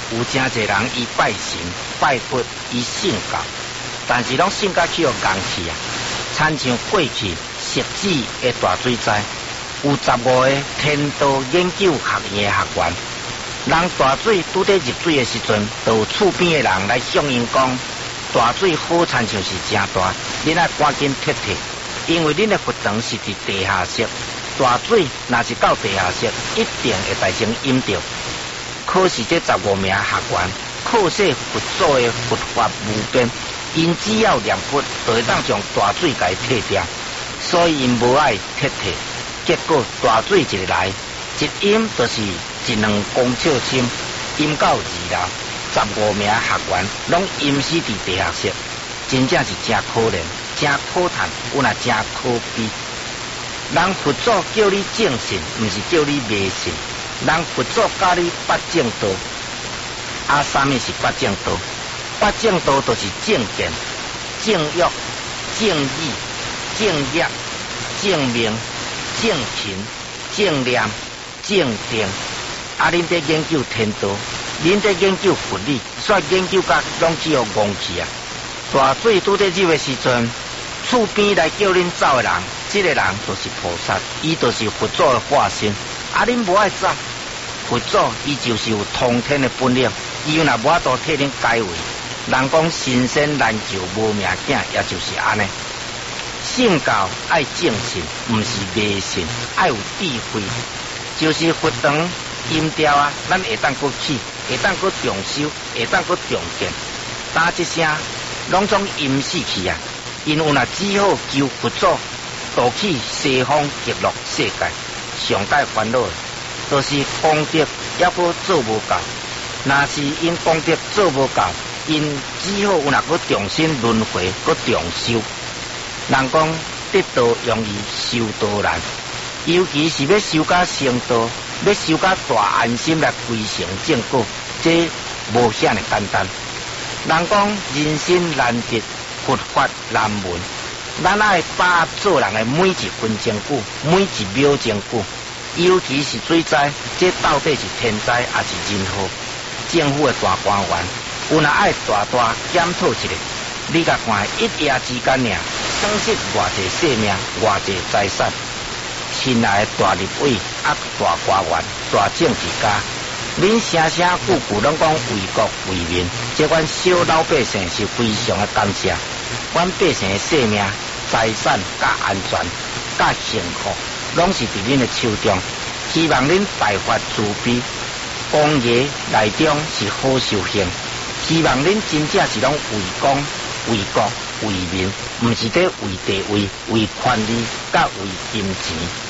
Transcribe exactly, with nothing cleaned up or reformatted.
有真侪人伊拜神、拜佛、伊信教，但是拢信教去互硬气啊，亲像过去石子的大水灾，有十五个天道研究学院的学员，人大水拄在入水的时阵，就有厝边的人来向因讲，大水好亲像是真大，恁爱赶紧撤退，因为恁的佛堂是伫地下室，大水若是到地下室，一定会造成淹着。可是这十五名学员靠说佛祖的佛法无边，因只要念佛，就会当将大水给退掉，所以因无爱撤退。结果大水一来，一淹就是一两公尺深，淹到二楼，十五名学员拢淹死伫地下室，真正是真可怜，真可叹，有那真可悲。人佛祖叫你正信，毋是叫你迷信。人佛祖教你八正道，啊，啥物是八正道？八正道就是正见、正欲、正义、正业、正命、正勤、正念、正定。啊，恁在研究天道，恁在研究佛理，煞研究甲拢只有戆去啊！大水拄在入的时阵，厝边来叫恁走的人，这个人就是菩萨，伊就是佛祖的化身。啊，恁无爱走。佛祖伊就是有通天的本领，伊若无法度替恁解围。人讲神仙难救无命囝，也就是安尼。信教爱正信，毋是迷信，爱有智慧。就是佛堂阴掉啊，咱会当搁起，会当搁重修，会当搁重建。打一声，拢总阴死去啊！因为若只好求佛祖渡去西方极乐世界，上界烦恼。就是功德也搁做无够，若是因功德做无够，因只好有若搁重新轮回，搁重修。人讲得道容易，修道难，尤其是要修甲成道，要修甲大安心来归成正果，这无遐尼简单。人讲人生难得，佛法难闻，咱爱把握做人的每一分钟久，每一秒钟久。尤其是水灾，这到底是天灾还是人祸？政府的大官员有若爱大大检讨一下，你甲看一夜之间尔，损失偌济性命、偌济财产。亲爱的大立委、啊大官员、大政治家，恁声声句句拢讲为国为民，这阮小老百姓是非常的感谢。阮百姓的性命、财产、甲安全、甲幸福。拢是伫恁的手中，希望恁大发慈悲，公业内中是好修行。希望恁真正是拢为公、为国、为民，毋是伫为地位、为权利、甲为金钱。